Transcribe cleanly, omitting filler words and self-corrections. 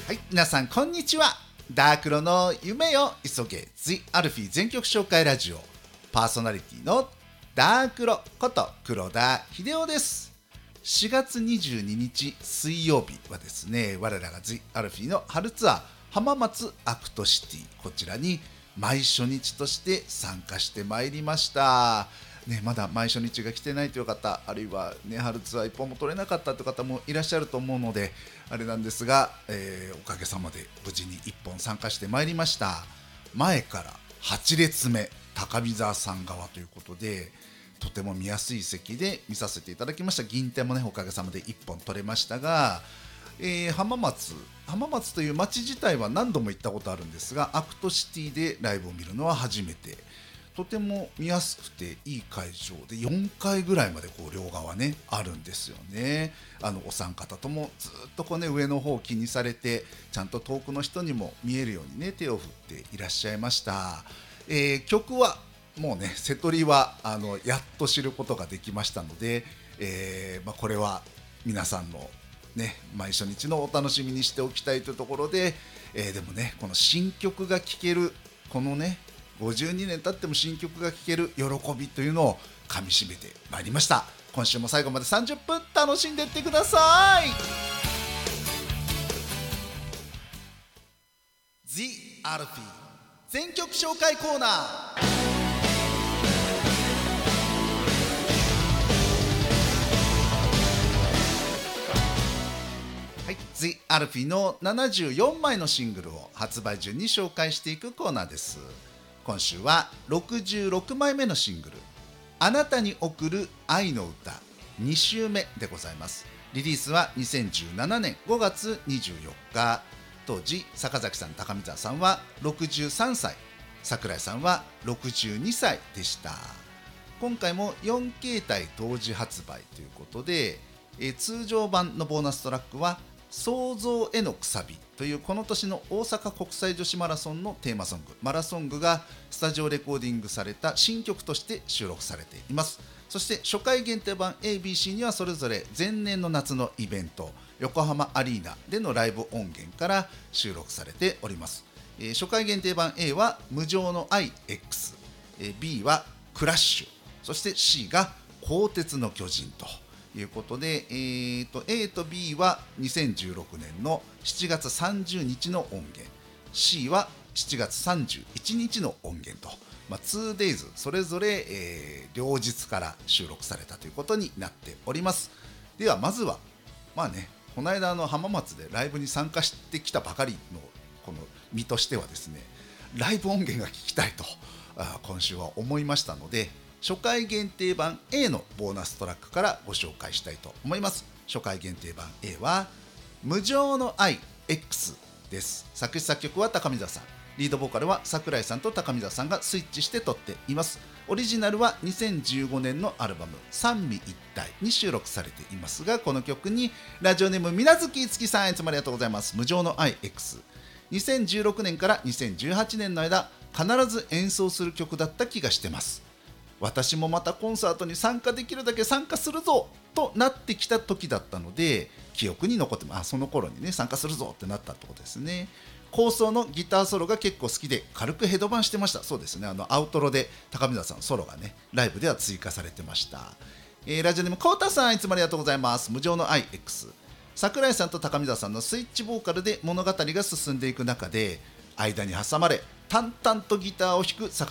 はい、皆さんこんにちは。ダークロの夢よ急げ The アルフィー全曲紹介ラジオパーソナリティのダークロこと黒田秀夫です。4月22日水曜日はですね、我らが The アルフィーの春ツアー浜松アクトシティ、こちらに毎初日として参加してまいりましたね。まだ毎初日が来てないという方、あるいは、ね、春ツアー一本も取れなかったという方もいらっしゃると思うのであれなんですが、おかげさまで無事に一本参加してまいりました。前から8列目高見沢さん側ということで、とても見やすい席で見させていただきました。銀天もね、おかげさまで一本取れましたが、浜松という街自体は何度も行ったことあるんですが、アクトシティでライブを見るのは初めて。とても見やすくていい会場で、4階ぐらいまでこう両側ねあるんですよね。お三方ともずっとこう、ね、上の方を気にされて、ちゃんと遠くの人にも見えるようにね手を振っていらっしゃいました。曲はもうね、瀬戸りはやっと知ることができましたので、これは皆さんのね、毎初日のお楽しみにしておきたいというところで、でもね、この新曲が聴ける、このね52年経っても新曲が聴ける喜びというのをかみしめてまいりました。今週も最後まで30分楽しんでいってください。 The アルフィー全曲紹介コーナー。はい、The アルフィーの74枚のシングルを発売順に紹介していくコーナーです。今週は66枚目のシングルあなたに贈る愛の歌2週目でございます。リリースは2017年5月24日。当時坂崎さん高見沢さんは63歳、桜井さんは62歳でした。今回も4形態同時発売ということで、通常版のボーナストラックは創造へのくさびというこの年の大阪国際女子マラソンのテーマソングマラソングがスタジオレコーディングされた新曲として収録されています。そして初回限定版 ABC にはそれぞれ前年の夏のイベント横浜アリーナでのライブ音源から収録されております。初回限定版 A は無情の愛 X、B はクラッシュ、そして C が鋼鉄の巨人ということで、A と B は2016年の7月30日の音源、 C は7月31日の音源と、2days それぞれ、両日から収録されたということになっております。ではまずはこの間浜松でライブに参加してきたばかりのこの身としてはですね、ライブ音源が聞きたいと今週は思いましたので、初回限定版 A のボーナストラックからご紹介したいと思います。初回限定版 A は無情の愛 X です。作詞作曲は高見沢さん、リードボーカルは桜井さんと高見沢さんがスイッチして撮っています。オリジナルは2015年のアルバム三位一体に収録されていますが、この曲にラジオネームみなずきいつきさん、いつもありがとうございます。無情の愛 X、 2016年から2018年の間必ず演奏する曲だった気がしてます。私もまたコンサートに参加できるだけ参加するぞとなってきた時だったので記憶に残ってます。その頃にね参加するぞってなったってことですね。構想のギターソロが結構好きで軽くヘドバンしてました。そうですね、アウトロで高見沢さんソロがねライブでは追加されてました。ラジオネームコウタさん、いつもありがとうございます。無情の愛 X、 桜井さんと高見沢さんのスイッチボーカルで物語が進んでいく中で間に挟まれ淡々とギターを弾く坂